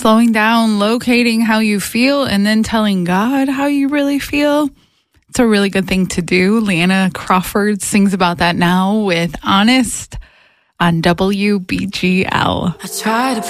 slowing down, locating how you feel, and then telling God how you really feel. It's a really good thing to do. Leanna Crawford sings about that now with Honest on WBGL. I try to